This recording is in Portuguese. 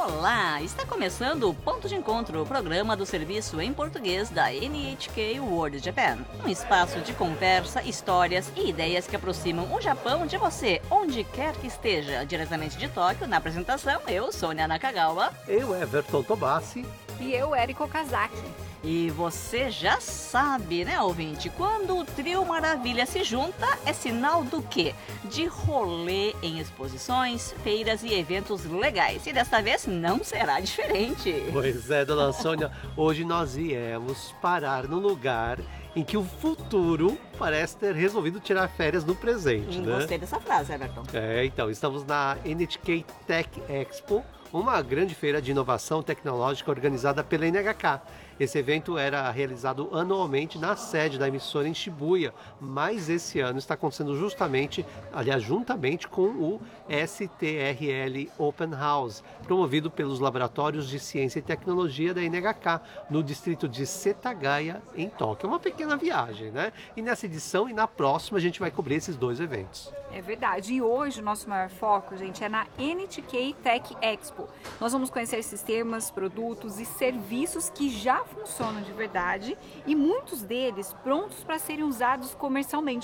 Olá! Está começando o Ponto de Encontro, o programa do serviço em português da NHK World Japan. Um espaço de conversa, histórias e ideias que aproximam o Japão de você, onde quer que esteja. Diretamente de Tóquio, na apresentação, eu, Sônia Nakagawa. Eu, Everton Tobassi. E eu, Eriko Okazaki. E você já sabe, né, ouvinte? Quando o trio Maravilha se junta, é sinal do quê? De rolê em exposições, feiras e eventos legais. E desta vez não será diferente. Pois é, dona Sônia, hoje nós viemos parar no lugar em que o futuro parece ter resolvido tirar férias no presente, né? Gostei dessa frase, Everton. Então, estamos na NHK Tech Expo, uma grande feira de inovação tecnológica organizada pela NHK. Esse evento era realizado anualmente na sede da emissora em Shibuya, mas esse ano está acontecendo juntamente com o STRL Open House, promovido pelos Laboratórios de Ciência e Tecnologia da NHK, no distrito de Setagaya, em Tóquio. É uma pequena viagem, né? E nessa edição e na próxima a gente vai cobrir esses dois eventos. É verdade. E hoje o nosso maior foco, gente, é na NHK Tech Expo. Nós vamos conhecer sistemas, produtos e serviços que já funcionam de verdade e muitos deles prontos para serem usados comercialmente